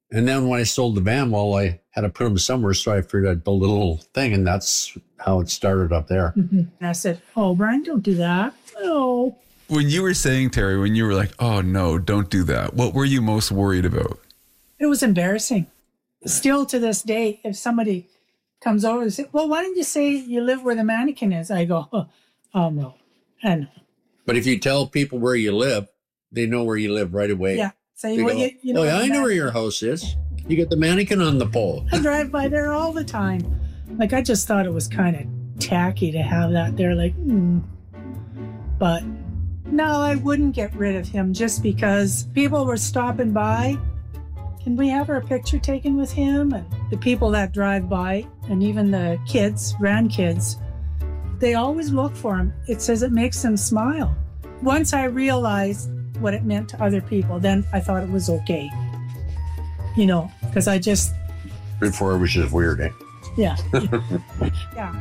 And then when I sold the van, well, I had to put them somewhere. So I figured I'd build a little thing. And that's how it started up there. And I said, oh, Brian, don't do that. Oh. When you were saying, Terry, when you were like, oh, no, don't do that, what were you most worried about? It was embarrassing. Still to this day, if somebody comes over and says, well, why don't you say you live where the mannequin is? I go, oh no. I know. But if you tell people where you live, they know where you live right away. Yeah. Say, They well, go, you know, oh, yeah, I know where your house is. You got the mannequin on the pole. I drive by there all the time. Like, I just thought it was kind of tacky to have that there. Like, But no, I wouldn't get rid of him just because people were stopping by. Can we have our picture taken with him? And the people that drive by, and even the kids, grandkids, they always look for him. It says it makes them smile. Once I realized what it meant to other people, then I thought it was okay. You know, because I just... Before it was just weird, eh? Yeah. Yeah.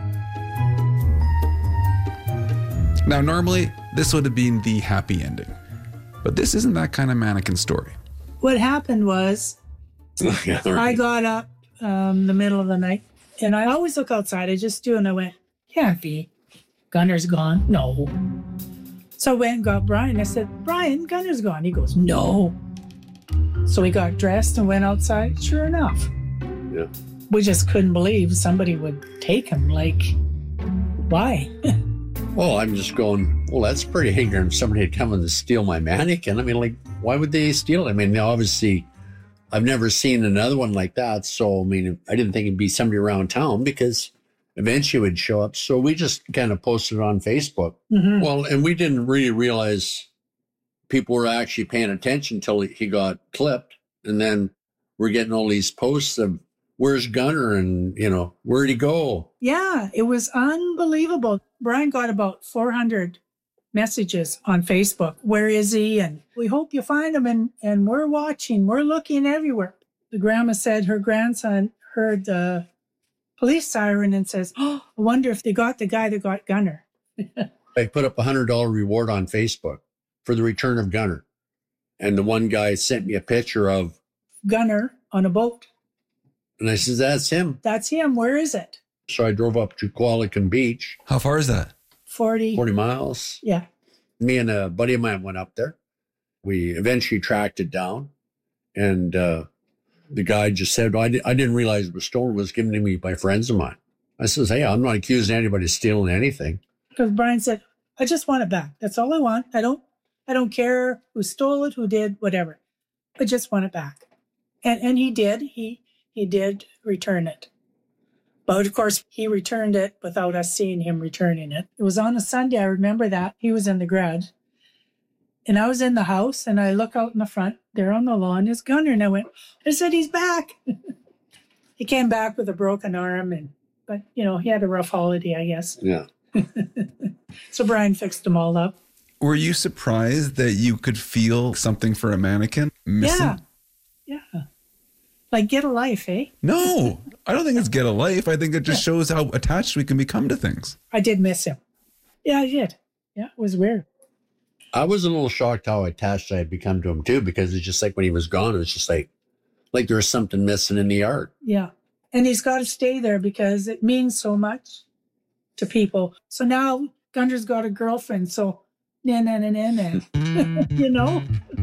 Now, normally, this would have been the happy ending. But this isn't that kind of mannequin story. What happened was, I got up the middle of the night, and I always look outside. I just do, and I went, can't be. Gunner's gone. No. So I went and got Brian. I said, Brian, Gunner's gone. He goes, no. So we got dressed and went outside. Sure enough. Yeah. We just couldn't believe somebody would take him. Like, why? Well, I'm just going, well, that's pretty ignorant. Somebody had come in to steal my mannequin. I mean, like, why would they steal it? I mean, obviously, I've never seen another one like that. So, I mean, I didn't think it'd be somebody around town because eventually it would show up. So we just kind of posted it on Facebook. Mm-hmm. Well, and we didn't really realize people were actually paying attention until he got clipped. And then we're getting all these posts of, where's Gunner? And, you know, where'd he go? Yeah, it was unbelievable. Brian got about 400 messages on Facebook. Where is he? And we hope you find him. And we're watching. We're looking everywhere. The grandma said her grandson heard the police siren and says, oh, I wonder if they got the guy that got Gunner. I put up a $100 reward on Facebook for the return of Gunner. And the one guy sent me a picture of Gunner on a boat. And I said, that's him. That's him. Where is it? So I drove up to Qualicum Beach. How far is that? 40 miles. Yeah. Me and a buddy of mine went up there. We eventually tracked it down. And the guy just said, I didn't realize it was stolen. It was given to me by friends of mine. I says, hey, I'm not accusing anybody of stealing anything. Because Brian said, I just want it back. That's all I want. I don't care who stole it, who did, whatever. I just want it back. And he did. He did return it. But of course, he returned it without us seeing him returning it. It was on a Sunday. I remember that. He was in the garage. And I was in the house, and I look out in the front. There on the lawn is Gunner. And I said, he's back. He came back with a broken arm. But, you know, he had a rough holiday, I guess. Yeah. So Brian fixed them all up. Were you surprised that you could feel something for a mannequin missing? Yeah. Like, get a life, eh? No, I don't think it's get a life. I think it just shows how attached we can become to things. I did miss him. Yeah, I did. Yeah, it was weird. I was a little shocked how attached I had become to him, too, because it's just like when he was gone, it was just like there was something missing in the yard. Yeah. And he's got to stay there because it means so much to people. So now Gunner's got a girlfriend, so you know?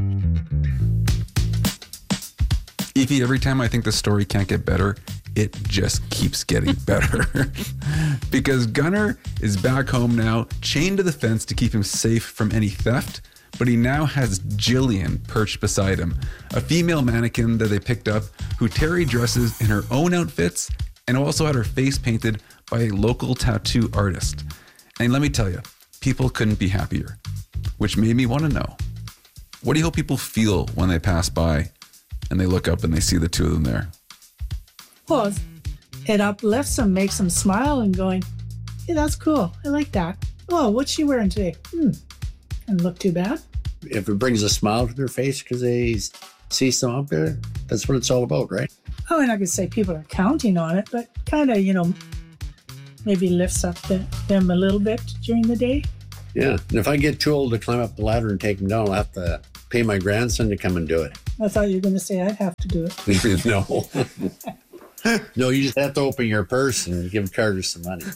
Evie, every time I think the story can't get better, it just keeps getting better. Because Gunner is back home now, chained to the fence to keep him safe from any theft, but he now has Jillian perched beside him, a female mannequin that they picked up who Terry dresses in her own outfits and also had her face painted by a local tattoo artist. And let me tell you, people couldn't be happier, which made me want to know, what do you hope people feel when they pass by and they look up and they see the two of them there? Well, it uplifts them, makes them smile and going, hey, that's cool. I like that. Oh, what's she wearing today? Doesn't look too bad. If it brings a smile to their face because they see some up there, that's what it's all about, right? Oh, I'm not going to say people are counting on it, but kind of, you know, maybe lifts up them a little bit during the day. Yeah. And if I get too old to climb up the ladder and take them down, I'll have to pay my grandson to come and do it. I thought you were going to say I'd have to do it. No. No, you just have to open your purse and give Carter some money.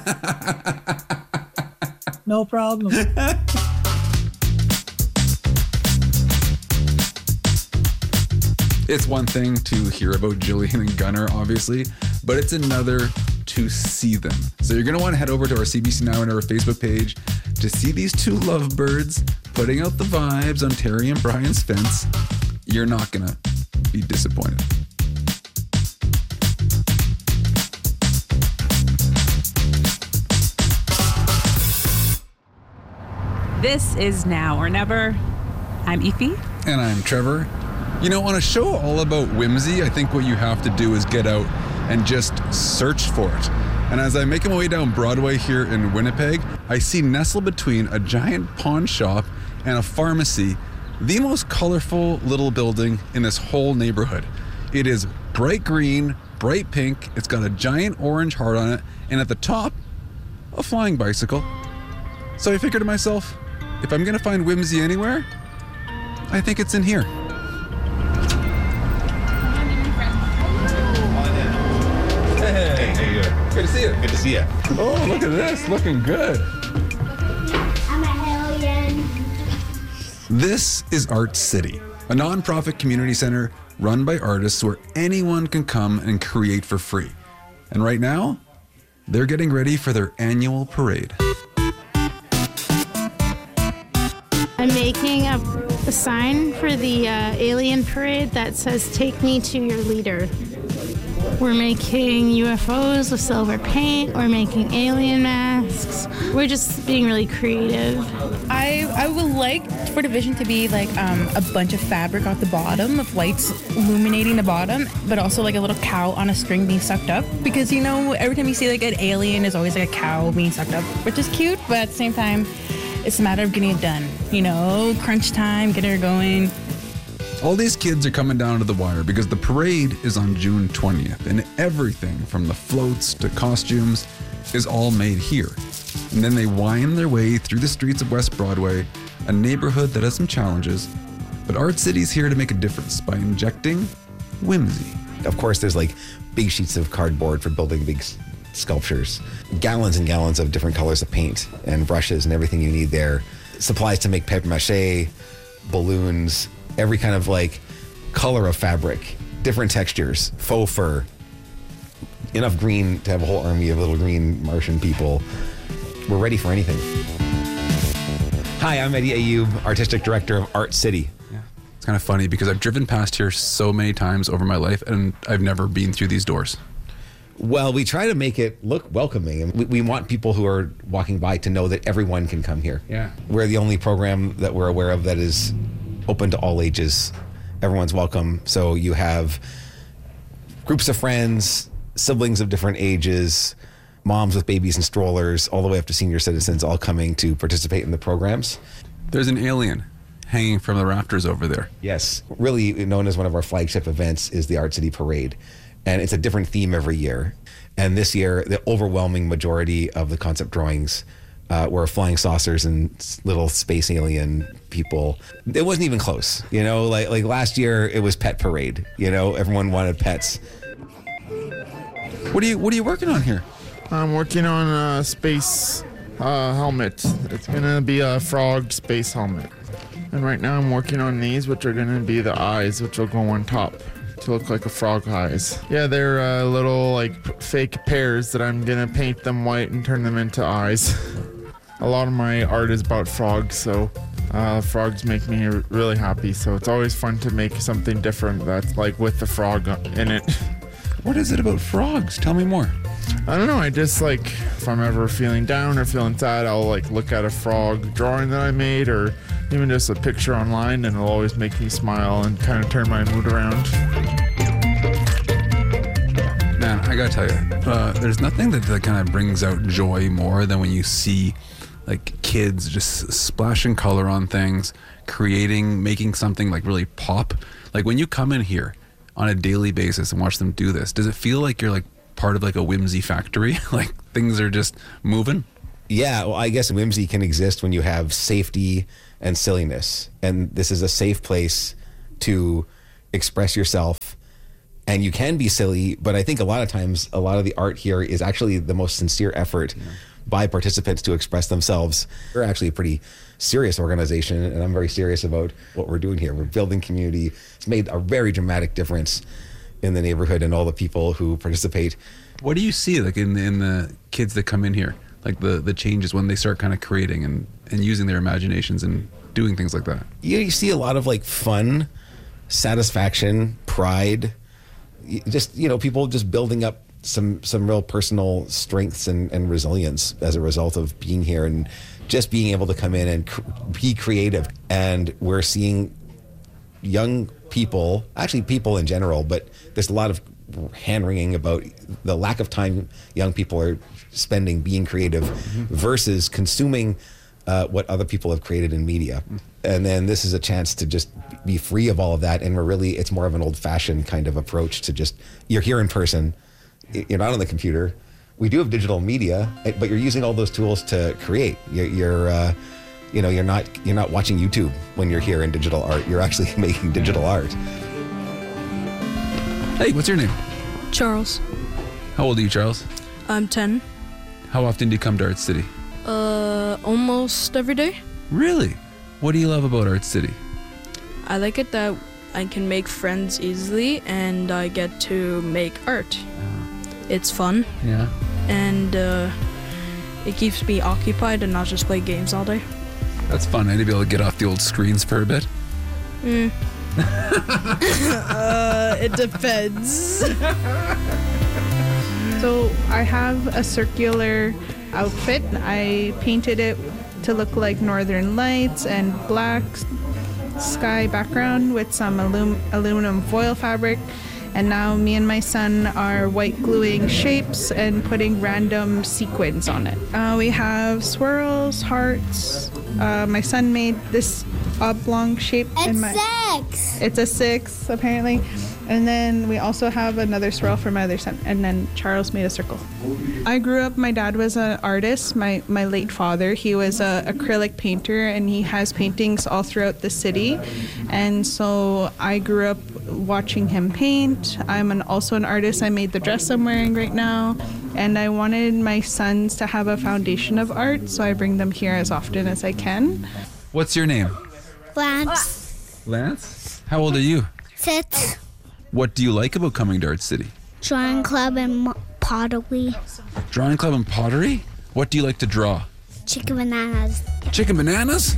No problem. It's one thing to hear about Jillian and Gunnar, obviously, but it's another to see them. So you're going to want to head over to our CBC Now and our Facebook page to see these two lovebirds putting out the vibes on Terry and Brian's fence. You're not going to be disappointed. This is Now or Never. I'm Aoife. And I'm Trevor. You know, on a show all about whimsy, I think what you have to do is get out and just search for it. And as I make my way down Broadway here in Winnipeg, I see nestled between a giant pawn shop and a pharmacy, the most colorful little building in this whole neighborhood. It is bright green, bright pink, it's got a giant orange heart on it, and at the top, a flying bicycle. So I figured to myself, if I'm gonna find whimsy anywhere, I think it's in here. Hey, how you doing? Good to see you. Good to see you. Oh, look at this, looking good. I'm a hellion. This is Art City, a nonprofit community center run by artists where anyone can come and create for free. And right now, they're getting ready for their annual parade. I'm making a sign for the alien parade that says, "Take me to your leader." We're making UFOs with silver paint. We're making alien masks. We're just being really creative. I would like for the vision to be like a bunch of fabric at the bottom of lights illuminating the bottom, but also like a little cow on a string being sucked up. Because, you know, every time you see like an alien, there's always like a cow being sucked up, which is cute, but at the same time, it's a matter of getting it done. You know, crunch time, getting it going. All these kids are coming down to the wire because the parade is on June 20th, and everything from the floats to costumes is all made here. And then they wind their way through the streets of West Broadway, a neighborhood that has some challenges, but Art City's here to make a difference by injecting whimsy. Of course, there's like big sheets of cardboard for building big sculptures, gallons and gallons of different colors of paint and brushes and everything you need there, supplies to make paper mache, balloons, every kind of like color of fabric, different textures, faux fur, enough green to have a whole army of little green Martian people. We're ready for anything. Hi, I'm Eddie Ayoub, Artistic Director of Art City. Yeah. It's kind of funny because I've driven past here so many times over my life and I've never been through these doors. Well, we try to make it look welcoming, and we want people who are walking by to know that everyone can come here. Yeah. We're the only program that we're aware of that is open to all ages. Everyone's welcome. So you have groups of friends, siblings of different ages, moms with babies and strollers, all the way up to senior citizens, all coming to participate in the programs. There's an alien hanging from the rafters over there. Yes. Really known as one of our flagship events is the Art City Parade. And it's a different theme every year. And this year, the overwhelming majority of the concept drawings were flying saucers and little space alien people. It wasn't even close. You know, like last year, it was Pet Parade. You know, everyone wanted pets. What are you working on here? I'm working on a space helmet. It's gonna be a frog space helmet. And right now I'm working on these, which are gonna be the eyes, which will go on top to look like a frog eyes. Yeah, they're little like fake pears that I'm gonna paint them white and turn them into eyes. A lot of my art is about frogs, so frogs make me really happy. So it's always fun to make something different that's like with the frog in it. What is it about frogs? Tell me more. I don't know, I just like, if I'm ever feeling down or feeling sad, I'll like look at a frog drawing that I made or even just a picture online, and it'll always make me smile and kind of turn my mood around. Man, I gotta tell you, there's nothing that kind of brings out joy more than when you see like kids just splashing color on things, making something like really pop. Like when you come in here on a daily basis and watch them do this, does it feel like you're like part of like a whimsy factory? Like things are just moving? Yeah, well, I guess whimsy can exist when you have safety and silliness. And this is a safe place to express yourself, and you can be silly, but I think a lot of times, a lot of the art here is actually the most sincere effort by participants to express themselves. We're actually a pretty serious organization, and I'm very serious about what we're doing here. We're building community. It's made a very dramatic difference in the neighborhood and all the people who participate. What do you see like in the kids that come in here? Like the changes when they start kind of creating and using their imaginations and doing things like that? You see a lot of like fun, satisfaction, pride, just, people just building up some real personal strengths and resilience as a result of being here and just being able to come in and be creative. And we're seeing young people, actually people in general, but there's a lot of hand-wringing about the lack of time young people are spending being creative versus consuming what other people have created in media. And then this is a chance to just be free of all of that. And it's more of an old-fashioned kind of approach to just, you're here in person, you're not on the computer. We do have digital media, but you're using all those tools to create. You're not watching YouTube when you're here in digital art. You're actually making digital art. Hey, what's your name? Charles. How old are you, Charles? I'm 10. How often do you come to Art City? Almost every day. Really? What do you love about Art City? I like it that I can make friends easily and I get to make art. It's fun. Yeah. And it keeps me occupied and not just play games all day. That's fun, eh? To be able to get off the old screens for a bit. It depends. So I have a circular outfit. I painted it to look like Northern Lights and black sky background with some aluminum foil fabric. And now me and my son are white gluing shapes and putting random sequins on it. We have swirls, hearts. My son made this oblong shape. It's a 6, apparently. And then we also have another swirl for my other son. And then Charles made a circle. I grew up, my dad was an artist. My late father, he was an acrylic painter, and he has paintings all throughout the city. And so I grew up watching him paint. I'm also an artist. I made the dress I'm wearing right now. And I wanted my sons to have a foundation of art, so I bring them here as often as I can. What's your name? Lance. Lance? How old are you? 6. What do you like about coming to Art City? Drawing club and pottery. Drawing club and pottery? What do you like to draw? Chicken bananas. Chicken bananas?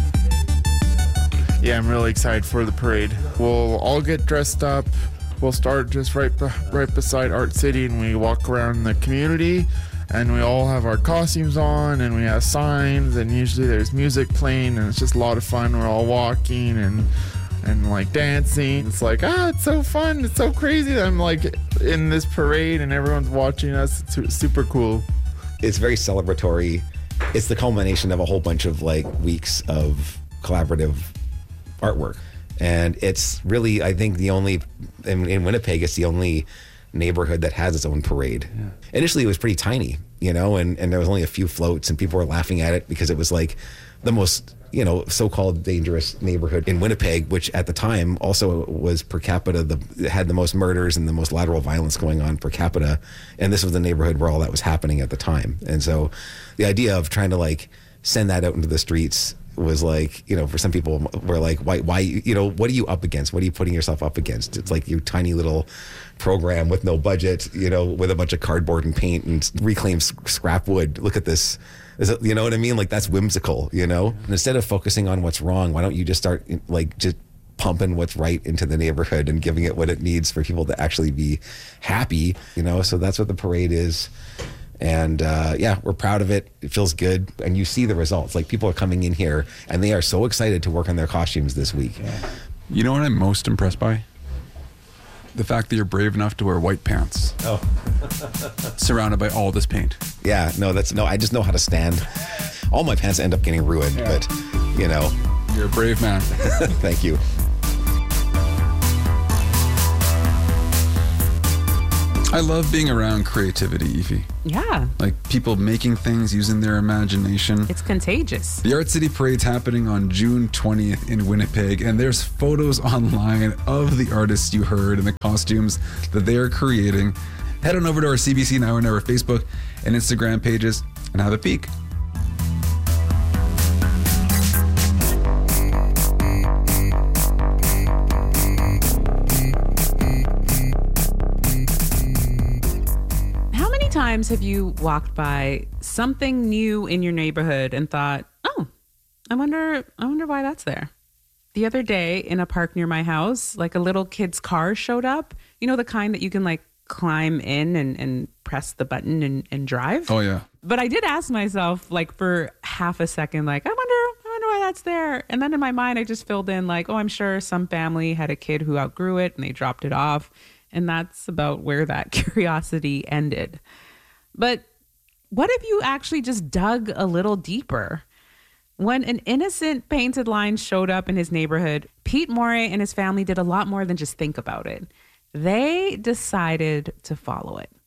Yeah, I'm really excited for the parade. We'll all get dressed up. We'll start just right beside Art City, and we walk around the community, and we all have our costumes on, and we have signs, and usually there's music playing, and it's just a lot of fun. We're all walking and like dancing. It's like, it's so fun. It's so crazy. I'm like in this parade and everyone's watching us. It's super cool. It's very celebratory. It's the culmination of a whole bunch of like weeks of collaborative artwork. And it's really, I think, the only, in Winnipeg, it's the only neighborhood that has its own parade. Yeah. Initially, it was pretty tiny, and there was only a few floats, and people were laughing at it because it was like the most, so-called dangerous neighborhood in Winnipeg, which at the time also was per capita, had the most murders and the most lateral violence going on per capita. And this was the neighborhood where all that was happening at the time. And so the idea of trying to like send that out into the streets was like, for some people were like, why, what are you up against? What are you putting yourself up against? It's like your tiny little program with no budget, with a bunch of cardboard and paint and reclaimed scrap wood. Look at this. You know what I mean? Like, that's whimsical, And instead of focusing on what's wrong, why don't you just start like just pumping what's right into the neighborhood and giving it what it needs for people to actually be happy, So that's what the parade is. And we're proud of it. It feels good. And you see the results. Like, people are coming in here and they are so excited to work on their costumes this week. Yeah. You know what I'm most impressed by? The fact that you're brave enough to wear white pants. Oh. Surrounded by all this paint. Yeah, I just know how to stand. All my pants end up getting ruined, but, You're a brave man. Thank you. I love being around creativity, Aoife. Yeah, Like people making things using their imagination. it's contagious. The Art City Parade's happening on June 20th in Winnipeg, and there's photos online of the artists you heard and the costumes that they are creating. Head on over to our CBC Now or Never Facebook and Instagram pages and have a peek. How many times have you walked by something new in your neighborhood and thought, "Oh, I wonder why that's there." The other day in a park near my house, like a little kid's car showed up. You know, the kind that you can like climb in and press the button and drive. Oh, yeah. But I did ask myself, like, for half a second, like, I wonder why that's there. And then in my mind, I just filled in, like, oh, I'm sure some family had a kid who outgrew it and they dropped it off. And that's about where that curiosity ended. But what if you actually just dug a little deeper? When an innocent painted line showed up in his neighborhood, Pete Morey and his family did a lot more than just think about it. They decided to follow it.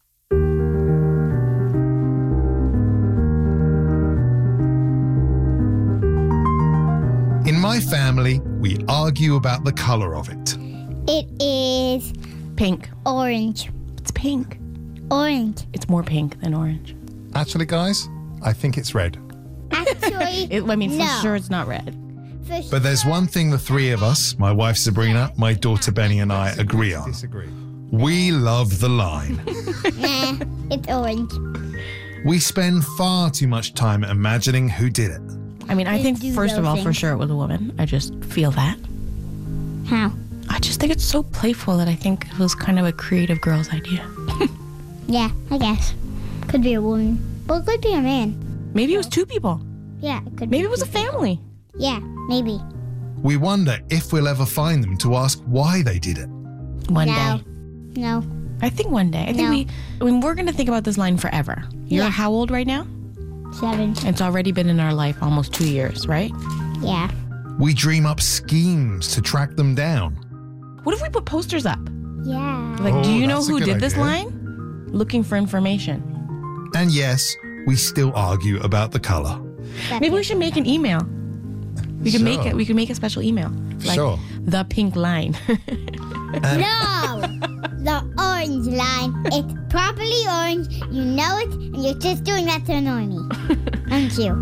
In my family, we argue about the color of it. It is Pink. orange. It's pink. Orange. It's more pink than orange. Actually, guys, I think it's red. Actually, For no. sure it's not red. For But there's one thing the three of us, my wife Sabrina, my daughter Benny, and I agree on. We love the line. Nah, it's orange. We spend far too much time imagining who did it. I mean, I They think, do first of those all, for things. sure it was a woman. I just feel that. How? I just think it's so playful that I think it was kind of a creative girl's idea. Yeah, I guess. Could be a woman. But it could be a man. Maybe it was two people. Yeah, it could Maybe be. it was a family. Yeah, maybe. We wonder if we'll ever find them to ask why they did it. One No. day. No. I think one day. We're going to think about this line forever. You're Yeah. how old right now? 7. It's already been in our life almost 2 years, right? Yeah. We dream up schemes to track them down. What if we put posters up? Yeah. Like, do you know that's a who good did this idea. line? Looking for information. And yes, we still argue about the color. Maybe we should make an email. We could make Sure. it. We could make a special email. Like Sure. the pink line. No! The orange line. It's properly orange. You know it, and you're just doing that to annoy me. Thank you.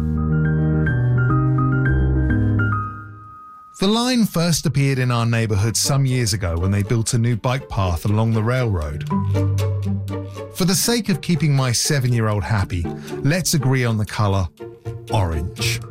The line first appeared in our neighborhood some years ago when they built a new bike path along the railroad. For the sake of keeping my 7-year-old happy, let's agree on the color orange.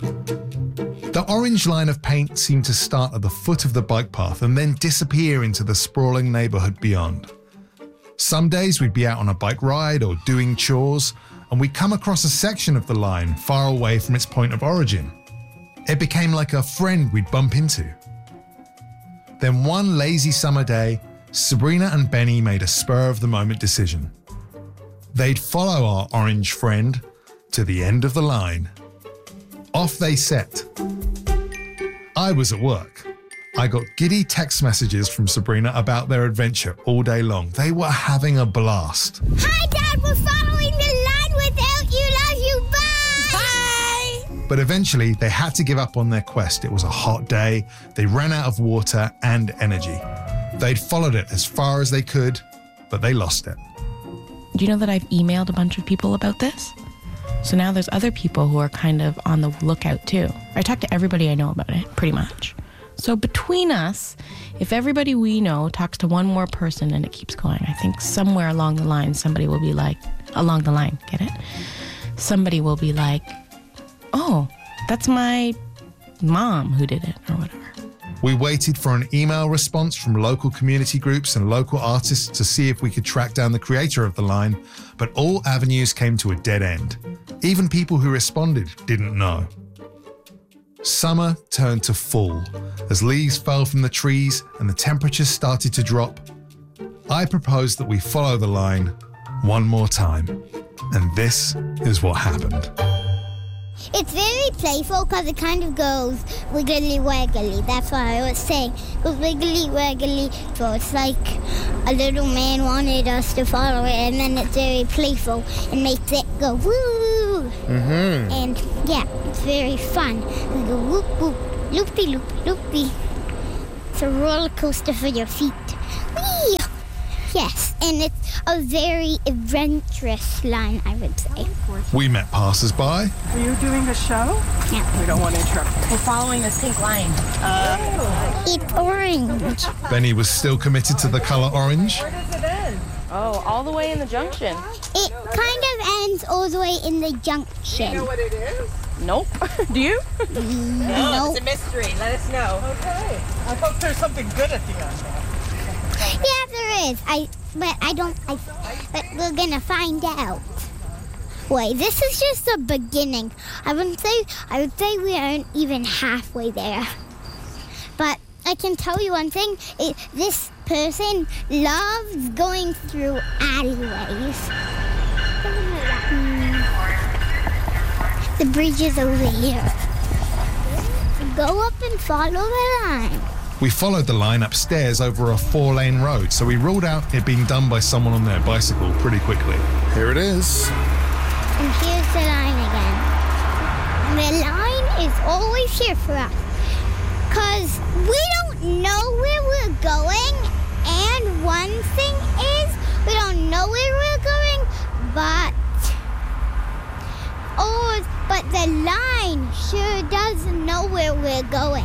The orange line of paint seemed to start at the foot of the bike path and then disappear into the sprawling neighborhood beyond. Some days we'd be out on a bike ride or doing chores, and we'd come across a section of the line far away from its point of origin. It became like a friend we'd bump into. Then one lazy summer day, Sabrina and Benny made a spur-of-the-moment decision. They'd follow our orange friend to the end of the line. Off they set. I was at work. I got giddy text messages from Sabrina about their adventure all day long. They were having a blast. Hi, Dad. We're following the line without you. Love you. Bye. Bye. But eventually, they had to give up on their quest. It was a hot day. They ran out of water and energy. They'd followed it as far as they could, but they lost it. Do you know that I've emailed a bunch of people about this? So now there's other people who are kind of on the lookout too. I talk to everybody I know about it, pretty much. So between us, if everybody we know talks to one more person and it keeps going, I think somewhere along the line, somebody will be like, along the line, get it? Somebody will be like, oh, that's my mom who did it, or whatever. We waited for an email response from local community groups and local artists to see if we could track down the creator of the line, but all avenues came to a dead end. Even people who responded didn't know. Summer turned to fall as leaves fell from the trees and the temperatures started to drop. I proposed that we follow the line one more time, and this is what happened. It's very playful because it kind of goes wiggly waggly. That's what I was saying. It goes wiggly waggly. So it's like a little man wanted us to follow it, and then it's very playful and makes it go woo. Mm-hmm. And yeah, it's very fun. We go whoop whoop, loopy loop loopy. It's a roller coaster for your feet. Whee! Yes, and it's a very adventurous line, I would say. We met passers-by. Are you doing a show? Yeah. We don't want to interrupt. We're following this pink line. It's orange. Benny was still committed to the colour orange. Where does it end? Oh, all the way in the junction. It kind of ends all the way in the junction. Do you know what it is? Nope. Do you? No. It's a mystery. Let us know. Okay. I hope there's something good at the end. Yeah, there is. But we're gonna find out. Wait, this is just the beginning. I would say we aren't even halfway there. But I can tell you one thing. This person loves going through alleyways. The bridge is over here. Go up and follow the line. We followed the line upstairs over a 4-lane road, so we ruled out it being done by someone on their bicycle pretty quickly. Here it is. And here's the line again. The line is always here for us. Because we don't know where we're going. And one thing is, we don't know where we're going, but the line sure does know where we're going.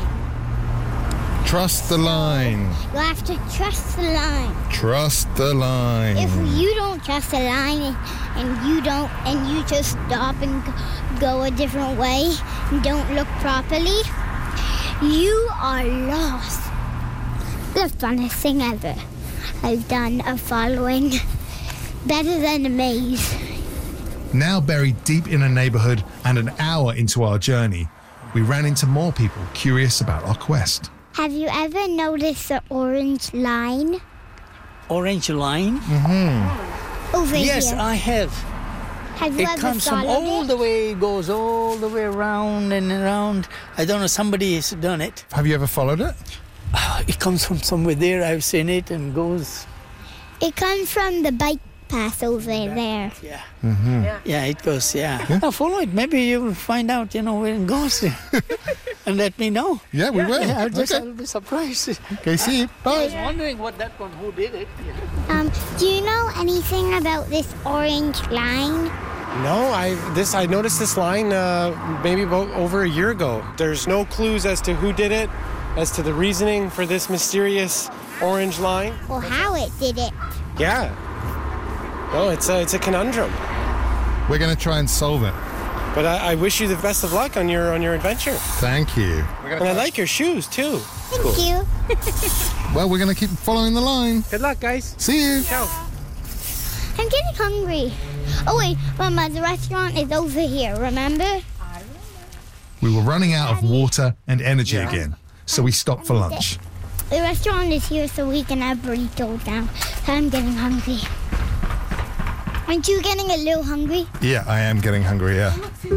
Trust the line. You have to trust the line. Trust the line. If you don't trust the line and you just stop and go a different way and don't look properly, you are lost. The funnest thing ever I've done of following. Better than a maze. Now buried deep in a neighbourhood and an hour into our journey, we ran into more people curious about our quest. Have you ever noticed the orange line? Orange line? Mm-hmm. Over here. Yes, I have. Have you It ever comes from followed all it? the way, goes all the way around and around. I don't know, somebody has done it. Have you ever followed it? It comes from somewhere there, I've seen it, and goes... It comes from the bike path over there. Yeah. Mm-hmm. Yeah, it goes, yeah. Now follow it. Maybe you will find out, where it goes. And let me know. Yeah, we will. Yeah, Okay. I'll be surprised. Okay, see you. I Bye. was wondering who did it. Do you know anything about this orange line? No, I noticed this line maybe about over a year ago. There's no clues as to who did it, as to the reasoning for this mysterious orange line. Or how it did it? Yeah. No, it's a conundrum. We're going to try and solve it. But I wish you the best of luck on your adventure. Thank you. And I like your shoes too. Thank you. Well, we're going to keep following the line. Good luck, guys. See you. Ciao. I'm getting hungry. Oh wait, Mama, the restaurant is over here, remember? We were running out of water and energy again, so we stopped for lunch. The restaurant is here so we can have burritos now. I'm getting hungry. Aren't you getting a little hungry? Yeah, I am getting hungry, yeah.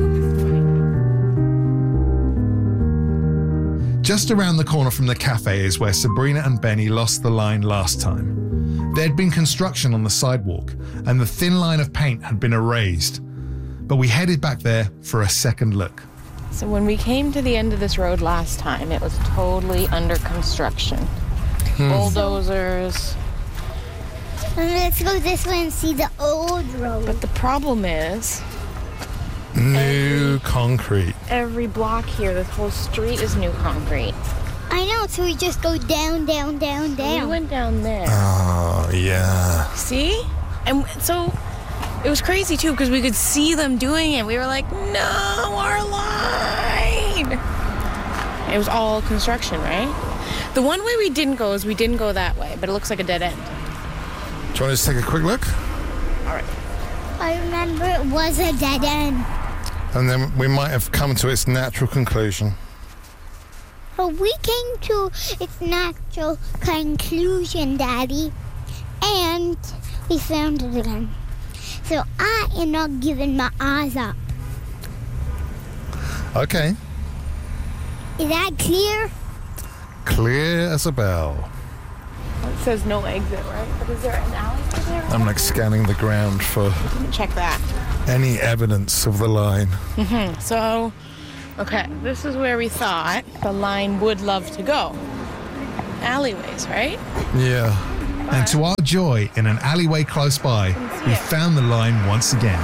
Just around the corner from the cafe is where Sabrina and Benny lost the line last time. There had been construction on the sidewalk, and the thin line of paint had been erased. But we headed back there for a second look. So when we came to the end of this road last time, it was totally under construction. Bulldozers. Let's go this way and see the old road. But the problem is... New concrete. Every block here, this whole street is new concrete. I know, so we just go down, down, down, down. We went down there. Oh, yeah. See? And so it was crazy too because we could see them doing it. We were like, no, our line. It was all construction, right? The one way we didn't go is we didn't go that way, but it looks like a dead end. Do you want to just take a quick look? All right. I remember it was a dead end. And then we might have come to its natural conclusion. But we came to its natural conclusion, Daddy. And we found it again. So I am not giving my eyes up. Okay. Is that clear? Clear as a bell. It says no exit, right? But is there an alley there? I'm like scanning the ground for Check that. any evidence of the line. So, okay, this is where we thought the line would love to go. Alleyways, right? Yeah. And to our joy, in an alleyway close by, we found the line once again.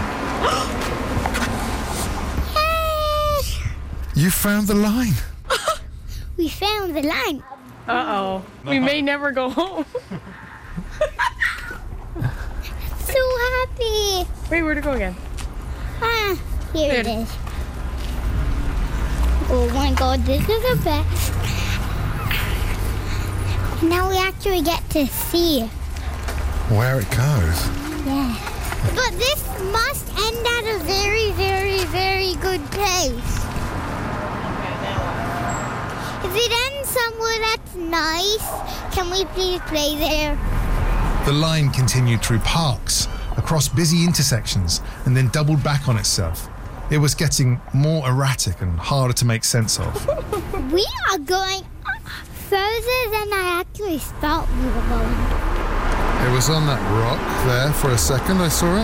You found the line. We found the line. Uh-oh. We may never go home. So happy. Wait, where'd it go again? Here it is. Oh my god, this is the best. Now we actually get to see. Where it goes. Yeah. But this must end at a very, very, very good place. If it ends somewhere that's nice, can we please play there? The line continued through parks, across busy intersections, and then doubled back on itself. It was getting more erratic and harder to make sense of. We are going further than I actually thought we were going. It was on that rock there for a second, I saw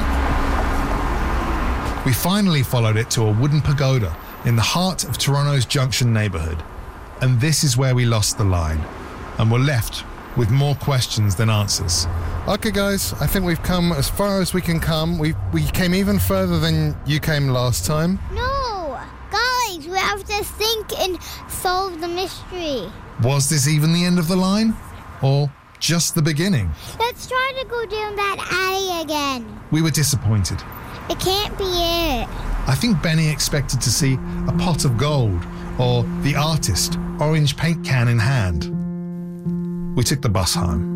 it. We finally followed it to a wooden pagoda in the heart of Toronto's Junction neighbourhood. And this is where we lost the line, and were left with more questions than answers. Okay, guys, I think we've come as far as we can come. We came even further than you came last time. No! Guys, we have to think and solve the mystery. Was this even the end of the line? Or just the beginning? Let's try to go down that alley again. We were disappointed. It can't be it. I think Benny expected to see a pot of gold, or the artist, orange paint can in hand. We took the bus home.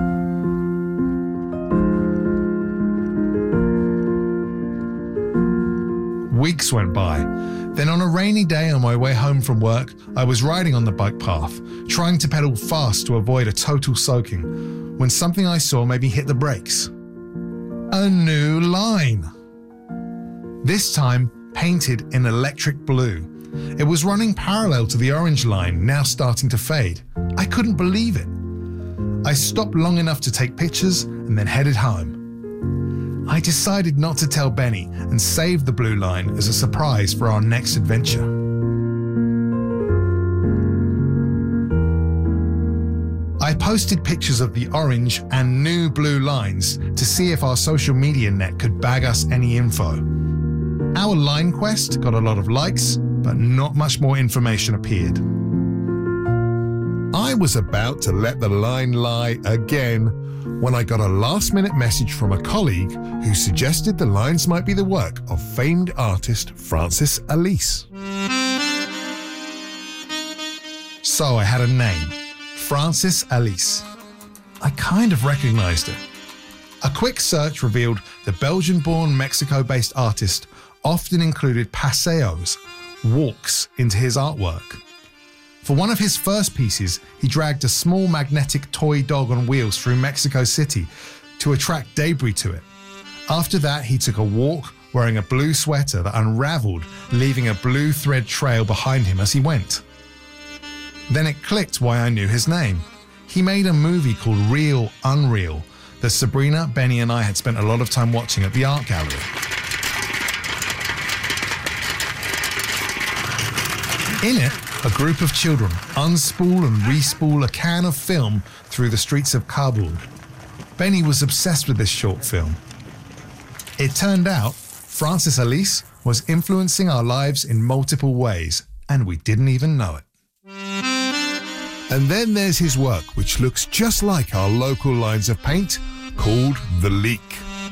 Weeks went by. Then on a rainy day on my way home from work, I was riding on the bike path, trying to pedal fast to avoid a total soaking, when something I saw made me hit the brakes. A new line. This time painted in electric blue. It was running parallel to the orange line, now starting to fade. I couldn't believe it. I stopped long enough to take pictures and then headed home. I decided not to tell Benny and save the blue line as a surprise for our next adventure. I posted pictures of the orange and new blue lines to see if our social media net could bag us any info. Our line quest got a lot of likes, but not much more information appeared. I was about to let the line lie again when I got a last-minute message from a colleague who suggested the lines might be the work of famed artist Francis Alise. So I had a name, Francis Alise. I kind of recognized it. A quick search revealed the Belgian-born Mexico-based artist often included paseos, walks, into his artwork. For one of his first pieces, he dragged a small magnetic toy dog on wheels through Mexico City to attract debris to it. After that, he took a walk wearing a blue sweater that unraveled, leaving a blue thread trail behind him as he went. Then it clicked why I knew his name. He made a movie called Real Unreal that Sabrina, Benny, and I had spent a lot of time watching at the art gallery. In it, a group of children unspool and respool a can of film through the streets of Kabul. Benny was obsessed with this short film. It turned out Francis Alise was influencing our lives in multiple ways, and we didn't even know it. And then there's his work, which looks just like our local lines of paint, called The Leak.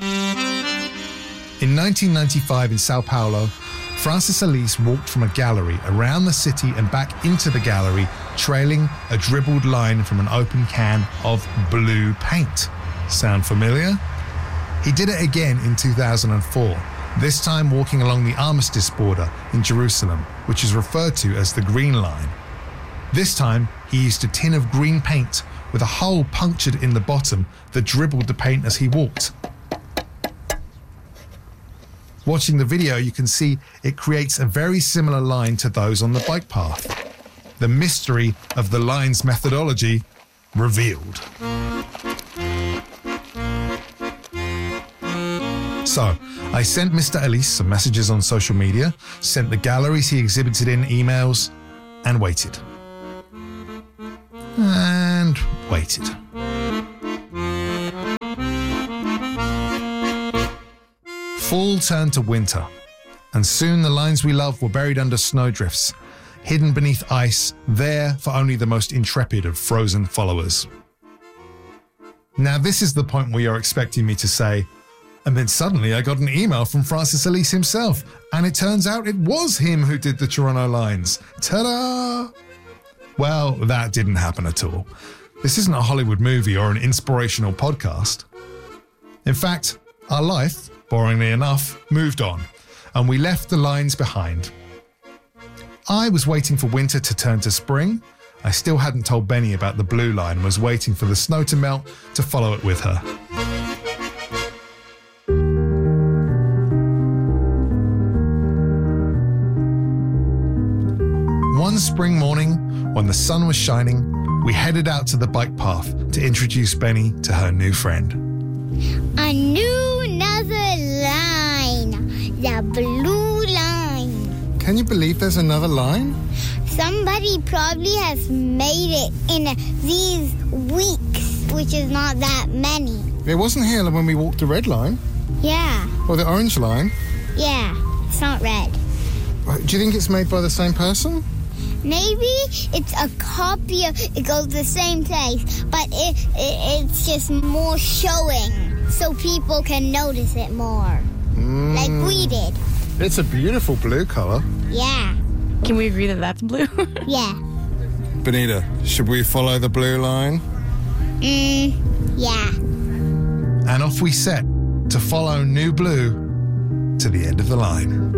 In 1995 in Sao Paulo, Francis Alise walked from a gallery around the city and back into the gallery, trailing a dribbled line from an open can of blue paint. Sound familiar? He did it again in 2004, this time walking along the Armistice border in Jerusalem, which is referred to as the Green Line. This time, he used a tin of green paint with a hole punctured in the bottom that dribbled the paint as he walked. Watching the video, you can see it creates a very similar line to those on the bike path. The mystery of the line's methodology revealed. So, I sent Mr. Elise some messages on social media, sent the galleries he exhibited in emails, and waited. And waited. Fall turned to winter, and soon the lines we love were buried under snowdrifts, hidden beneath ice, there for only the most intrepid of frozen followers. Now this is the point where you're expecting me to say, and then suddenly I got an email from Francis Elise himself, and it turns out it was him who did the Toronto lines. Ta-da! Well, that didn't happen at all. This isn't a Hollywood movie or an inspirational podcast. In fact, our life, boringly enough, moved on, and we left the lines behind. I was waiting for winter to turn to spring. I still hadn't told Benny about the blue line and was waiting for the snow to melt to follow it with her. One spring morning, when the sun was shining, we headed out to the bike path to introduce Benny to her new friend. Another line. The blue line. Can you believe there's another line? Somebody probably has made it in these weeks, which is not that many. It wasn't here when we walked the red line. Yeah. Or the orange line. Yeah, it's not red. Do you think it's made by the same person? Maybe it's a copy of it goes the same place, but it's just more showing so people can notice it more. Like we did. It's a beautiful blue color. Yeah. Can we agree that that's blue? Yeah. Benita, should we follow the blue line? Yeah. And off we set to follow New Blue to the end of the line.